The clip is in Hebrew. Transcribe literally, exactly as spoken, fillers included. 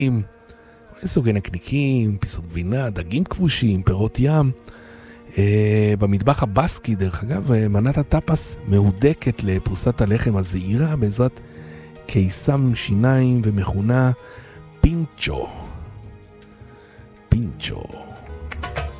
עם סוגי נקניקים, פיסות גבינה, דגים כבושים, פירות ים. במטבח הבסקי, דרך אגב, מנת הטאפס מהודקת לפרוסת הלחם הזעירה בעזרת קיסם שיניים ומכונה פינצ'ו. פינצ'ו.